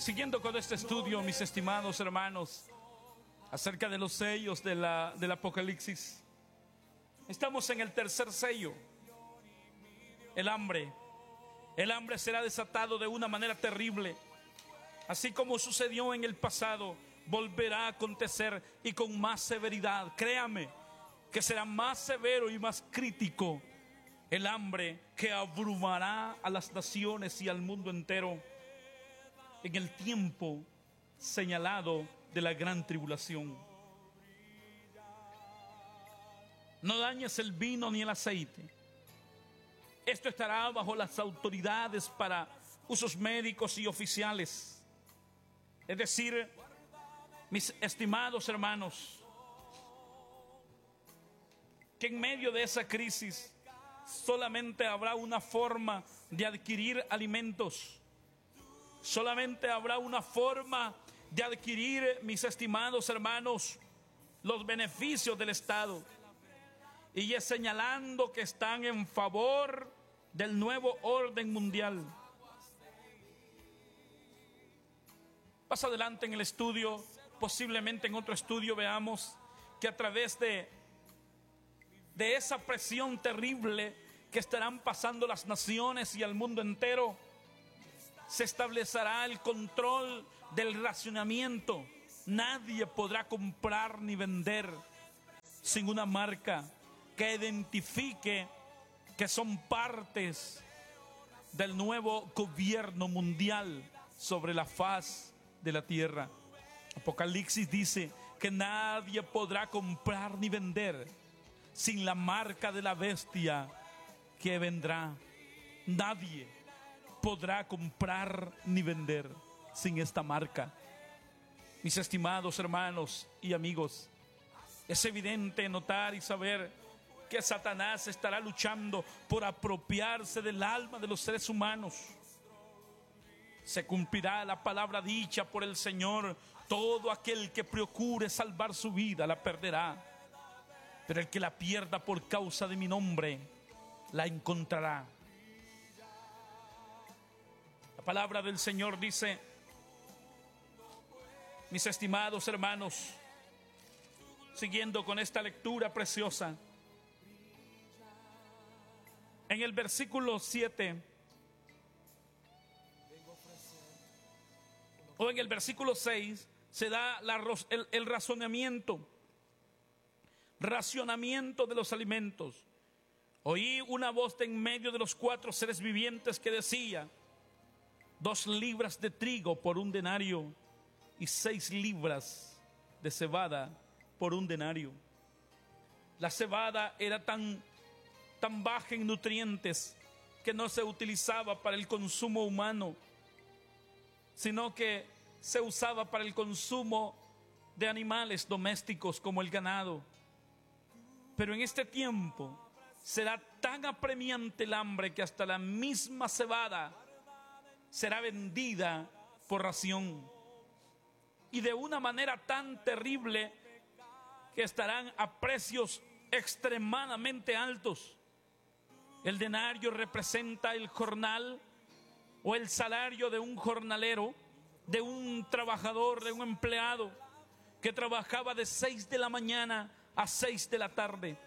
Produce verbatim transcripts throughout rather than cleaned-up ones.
Siguiendo con este estudio, mis estimados hermanos, acerca de los sellos de la, del Apocalipsis, estamos en el tercer sello, el hambre. El hambre será desatado de una manera terrible. Así como sucedió en el pasado, volverá a acontecer y con más severidad. Créame que será más severo y más crítico el hambre que abrumará a las naciones y al mundo entero en el tiempo señalado de la gran tribulación. No dañes el vino ni el aceite. Esto estará bajo las autoridades para usos médicos y oficiales. Es decir, mis estimados hermanos, que en medio de esa crisis solamente habrá una forma de adquirir alimentos. Solamente habrá una forma de adquirir, mis estimados hermanos, los beneficios del Estado. Y es señalando que están en favor del nuevo orden mundial. Más adelante en el estudio, posiblemente en otro estudio, veamos que a través de, de esa presión terrible que estarán pasando las naciones y el mundo entero, se establecerá el control del racionamiento. Nadie podrá comprar ni vender sin una marca que identifique que son partes del nuevo gobierno mundial sobre la faz de la tierra. Apocalipsis dice que nadie podrá comprar ni vender sin la marca de la bestia que vendrá. Nadie podrá comprar ni vender sin esta marca. Mis estimados hermanos y amigos, es evidente notar y saber que Satanás estará luchando por apropiarse del alma de los seres humanos. Se cumplirá la palabra dicha por el Señor: todo aquel que procure salvar su vida la perderá, pero el que la pierda por causa de mi nombre la encontrará. La palabra del Señor dice, mis estimados hermanos, siguiendo con esta lectura preciosa, en el versículo siete, o en el versículo seis, se da la, el, el razonamiento, racionamiento de los alimentos. Oí una voz de en medio de los cuatro seres vivientes que decía: dos libras de trigo por un denario y seis libras de cebada por un denario. La cebada era tan, tan baja en nutrientes que no se utilizaba para el consumo humano, sino que se usaba para el consumo de animales domésticos como el ganado. Pero en este tiempo será tan apremiante el hambre que hasta la misma cebada será vendida por ración, y de una manera tan terrible que estarán a precios extremadamente altos. El denario representa el jornal o el salario de un jornalero, de un trabajador, de un empleado que trabajaba de seis de la mañana a seis de la tarde.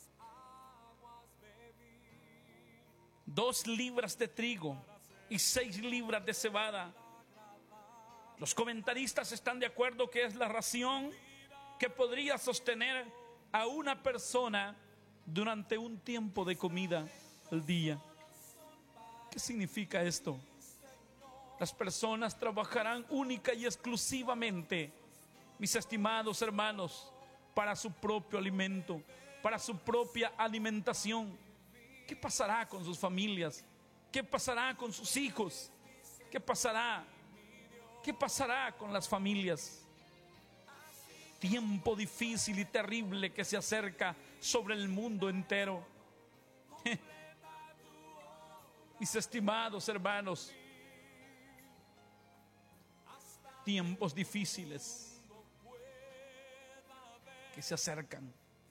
Dos libras de trigo y seis libras de cebada. Los comentaristas están de acuerdo que es la ración que podría sostener a una persona durante un tiempo de comida al día. ¿Qué significa esto? Las personas trabajarán única y exclusivamente, mis estimados hermanos, para su propio alimento, para su propia alimentación. ¿Qué pasará con sus familias? ¿Qué pasará con sus hijos? ¿Qué pasará? ¿Qué pasará con las familias? Tiempo difícil y terrible que se acerca sobre el mundo entero. Mis estimados hermanos, tiempos difíciles que se acercan.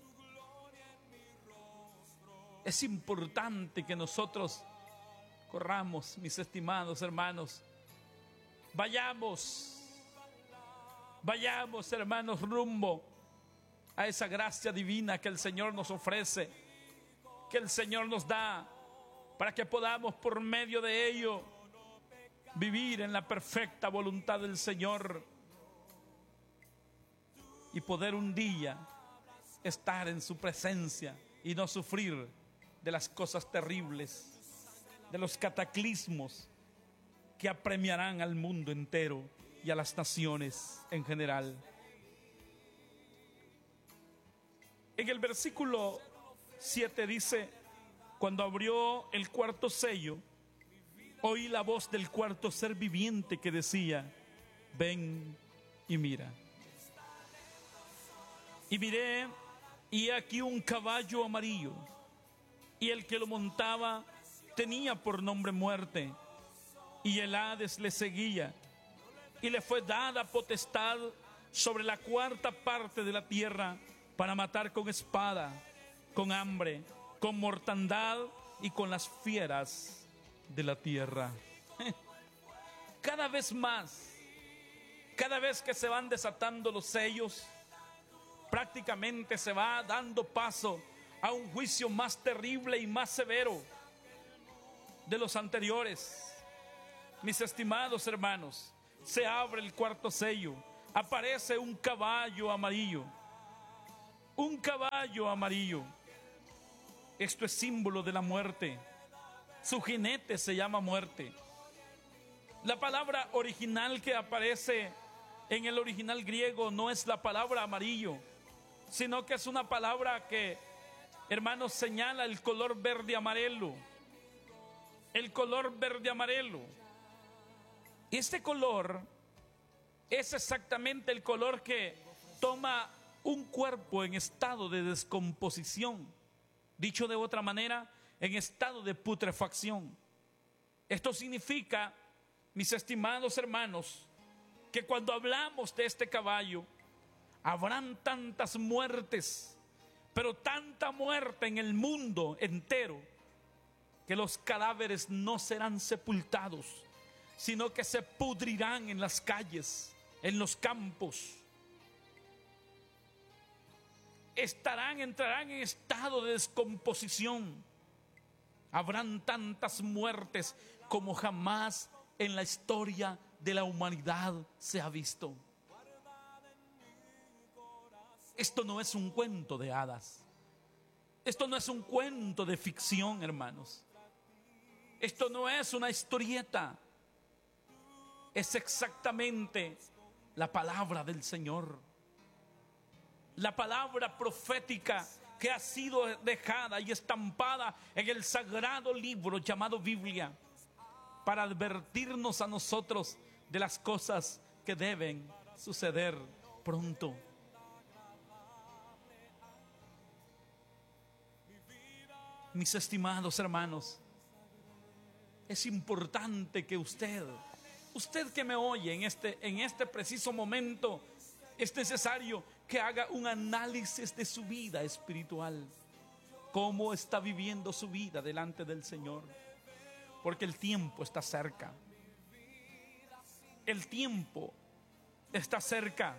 Es importante que nosotros corramos, mis estimados hermanos, Vayamos, vayamos, hermanos, rumbo a esa gracia divina que el Señor nos ofrece, que el Señor nos da, para que podamos por medio de ello vivir en la perfecta voluntad del Señor y poder un día estar en su presencia y no sufrir de las cosas terribles, de los cataclismos que apremiarán al mundo entero y a las naciones en general. En el versículo siete dice: cuando abrió el cuarto sello, oí la voz del cuarto ser viviente que decía: ven y mira. Y miré, y aquí un caballo amarillo, y el que lo montaba tenía por nombre Muerte, y el Hades le seguía, y le fue dada potestad sobre la cuarta parte de la tierra para matar con espada, con hambre, con mortandad y con las fieras de la tierra. Cada vez más, cada vez que se van desatando los sellos, prácticamente se va dando paso a un juicio más terrible y más severo de los anteriores. Mis estimados hermanos, se abre el cuarto sello, aparece un caballo amarillo, un caballo amarillo. Esto es símbolo de la muerte. Su jinete se llama Muerte. La palabra original que aparece en el original griego no es la palabra amarillo, sino que es una palabra que, hermanos, señala el color verde amarelo. El color verde amarelo. Este color es exactamente el color que toma un cuerpo en estado de descomposición. Dicho de otra manera, en estado de putrefacción. Esto significa, mis estimados hermanos, que cuando hablamos de este caballo, habrán tantas muertes, pero tanta muerte en el mundo entero, que los cadáveres no serán sepultados, sino que se pudrirán en las calles, en los campos. Estarán, entrarán en estado de descomposición. Habrán tantas muertes como jamás en la historia de la humanidad se ha visto. Esto no es un cuento de hadas. Esto no es un cuento de ficción, hermanos. Esto no es una historieta. Es exactamente la palabra del Señor. La palabra profética que ha sido dejada y estampada en el sagrado libro llamado Biblia, para advertirnos a nosotros de las cosas que deben suceder pronto. Mis estimados hermanos, es importante que usted, usted que me oye en este, en este preciso momento, es necesario que haga un análisis de su vida espiritual. Cómo está viviendo su vida delante del Señor. Porque el tiempo está cerca. El tiempo está cerca.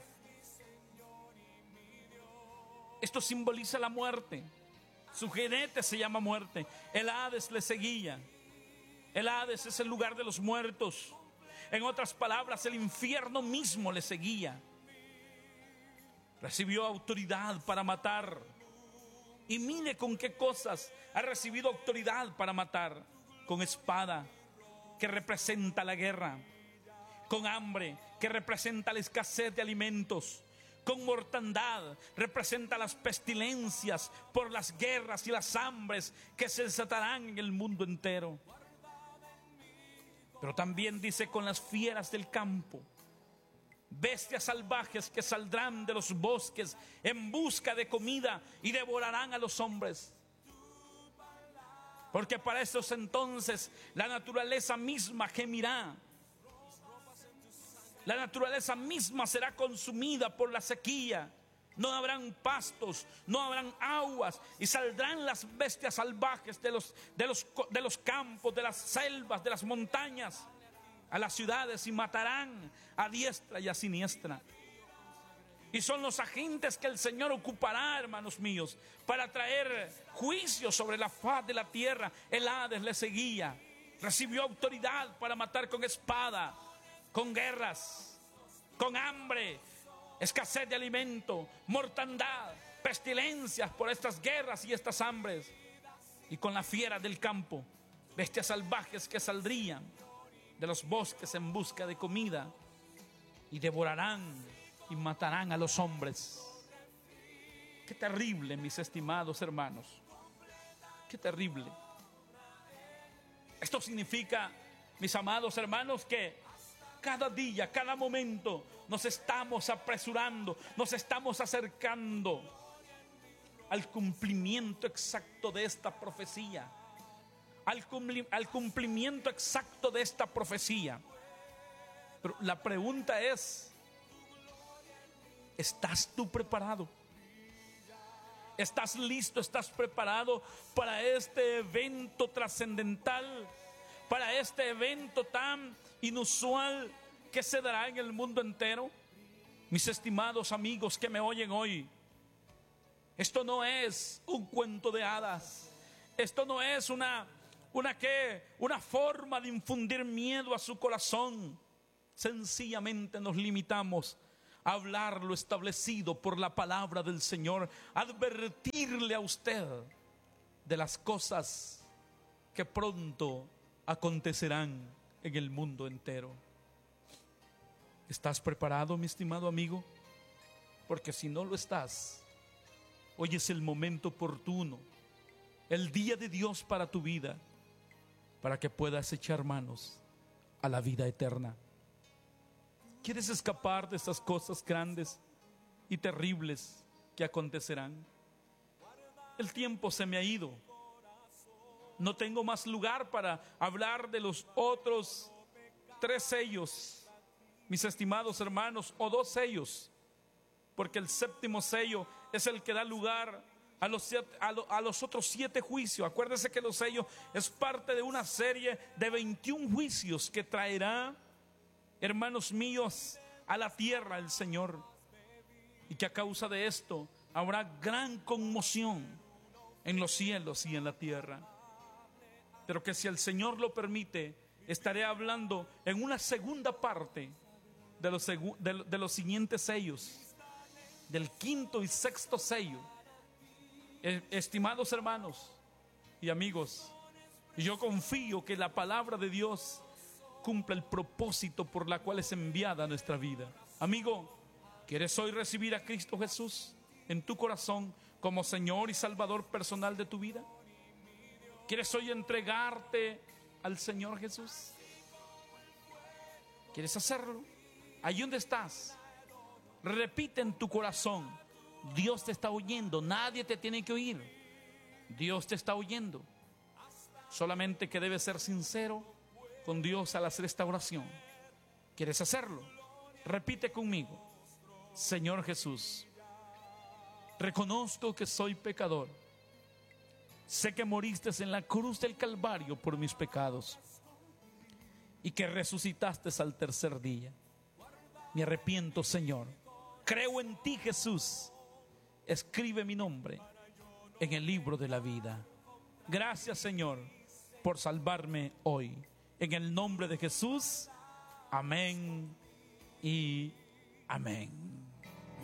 Esto simboliza la muerte. Su jinete se llama Muerte. El Hades le seguía. El Hades es el lugar de los muertos. En otras palabras, el infierno mismo le seguía. Recibió autoridad para matar. Y mire con qué cosas ha recibido autoridad para matar. Con espada, que representa la guerra. Con hambre, que representa la escasez de alimentos. Con mortandad, representa las pestilencias por las guerras y las hambres que se desatarán en el mundo entero. Pero también dice con las fieras del campo. Bestias salvajes que saldrán de los bosques en busca de comida y devorarán a los hombres. Porque para esos entonces la naturaleza misma gemirá. La naturaleza misma será consumida por la sequía. No habrán pastos, no habrán aguas, y saldrán las bestias salvajes de los, de los, de los campos, de las selvas, de las montañas. a las ciudades y matarán a diestra y a siniestra. Y son los agentes que el Señor ocupará, hermanos míos, para traer juicio sobre la faz de la tierra. El Hades le seguía. Recibió autoridad para matar con espada, con guerras, con hambre, escasez de alimento, mortandad, pestilencias por estas guerras y estas hambres. Y con la fiera del campo, bestias salvajes que saldrían de los bosques en busca de comida y devorarán y matarán a los hombres. Qué terrible, mis estimados hermanos. Qué terrible. Esto significa, mis amados hermanos, que cada día, cada momento nos estamos apresurando, nos estamos acercando al cumplimiento exacto de esta profecía. Al, cumpli- al cumplimiento exacto de esta profecía. Pero la pregunta es: ¿estás tú preparado? ¿Estás listo? ¿Estás preparado para este evento trascendental? Para este evento tan inusual que se dará en el mundo entero. Mis estimados amigos que me oyen hoy, esto no es un cuento de hadas. Esto no es una, una, ¿qué? una forma de infundir miedo a su corazón. Sencillamente nos limitamos a hablar lo establecido por la palabra del Señor, advertirle a usted de las cosas que pronto acontecerán en el mundo entero. ¿Estás preparado, mi estimado amigo? Porque si no lo estás, hoy es el momento oportuno, el día de Dios para tu vida, para que puedas echar manos a la vida eterna. ¿Quieres escapar de estas cosas grandes y terribles que acontecerán? El tiempo se me ha ido. No tengo más lugar para hablar de los otros tres sellos, mis estimados hermanos, o dos sellos, porque el séptimo sello es el que da lugar a los, a, lo, a los otros siete juicios. Acuérdense que los sellos es parte de una serie de veintiún juicios que traerá, hermanos míos, a la tierra el Señor, y que a causa de esto habrá gran conmoción en los cielos y en la tierra. Pero que si el Señor lo permite, estaré hablando en una segunda parte de los, de, de los siguientes sellos, del quinto y sexto sello. Estimados hermanos y amigos, yo confío que la palabra de Dios cumpla el propósito por la cual es enviada a nuestra vida. Amigo, ¿quieres hoy recibir a Cristo Jesús en tu corazón como Señor y Salvador personal de tu vida? ¿Quieres hoy entregarte al Señor Jesús? ¿Quieres hacerlo? Ahí donde estás, repite en tu corazón: Dios te está oyendo, nadie te tiene que oír. Dios te está oyendo. Solamente que debes ser sincero con Dios al hacer esta oración. ¿Quieres hacerlo? Repite conmigo: Señor Jesús, reconozco que soy pecador. Sé que moriste en la cruz del Calvario por mis pecados y que resucitaste al tercer día. Me arrepiento, Señor. Creo en ti, Jesús. Escribe mi nombre en el libro de la vida. Gracias, Señor, por salvarme hoy. En el nombre de Jesús, amén y amén.